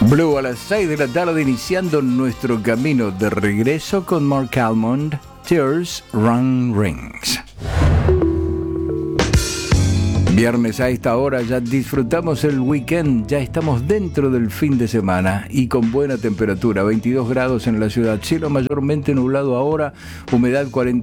Blue a las 6 de la tarde, iniciando nuestro camino de regreso con Mark Almond, Tears Run Rings. Viernes a esta hora ya disfrutamos el weekend, ya estamos dentro del fin de semana y con buena temperatura, 22 grados en la ciudad, cielo mayormente nublado ahora, humedad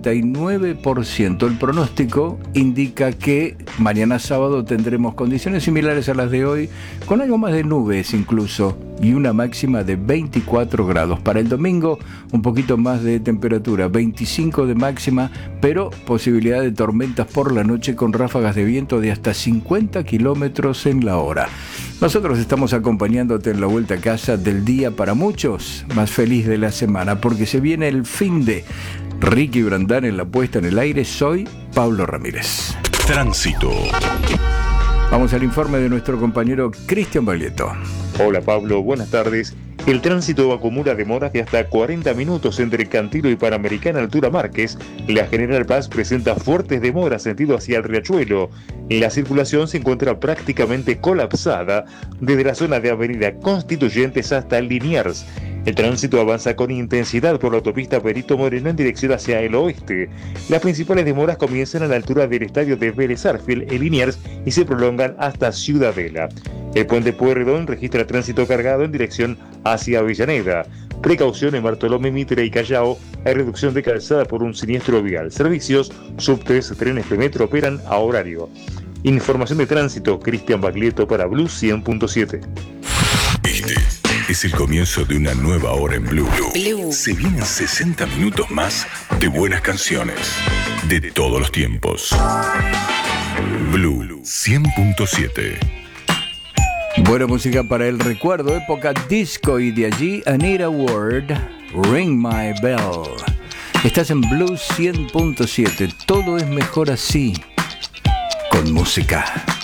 49%. El pronóstico indica que mañana sábado tendremos condiciones similares a las de hoy, con algo más de nubes incluso, y una máxima de 24 grados. Para el domingo, un poquito más de temperatura, 25 de máxima, pero posibilidad de tormentas por la noche con ráfagas de viento de hasta 50 kilómetros en la hora. Nosotros estamos acompañándote en la vuelta a casa del día para muchos, más feliz de la semana, porque se viene el fin de Ricky Brandán en la puesta en el aire. Soy Pablo Ramírez. Tránsito. Vamos al informe de nuestro compañero Cristian Baglietto. Hola Pablo, buenas tardes. El tránsito acumula demoras de hasta 40 minutos entre Cantilo y Panamericana Altura Márquez. La General Paz presenta fuertes demoras sentido hacia el Riachuelo. La circulación se encuentra prácticamente colapsada desde la zona de Avenida Constituyentes hasta Liniers. El tránsito avanza con intensidad por la autopista Perito Moreno en dirección hacia el oeste. Las principales demoras comienzan a la altura del estadio de Vélez Sarsfield en Liniers y se prolongan hasta Ciudadela. El puente Pueyrredón registra tránsito cargado en dirección hacia Avellaneda. Precaución en Bartolomé Mitre y Callao. Hay reducción de calzada por un siniestro vial. Servicios, subtes, trenes de metro operan a horario. Información de tránsito, Cristian Baglietto para Blue 100.7. Este es el comienzo de una nueva hora en Blue. Se vienen 60 minutos más de buenas canciones de todos los tiempos. Blue 100.7. Buena música para el recuerdo, época disco, y de allí Anita Ward, Ring My Bell. Estás en Blue 100.7, todo es mejor así, con música.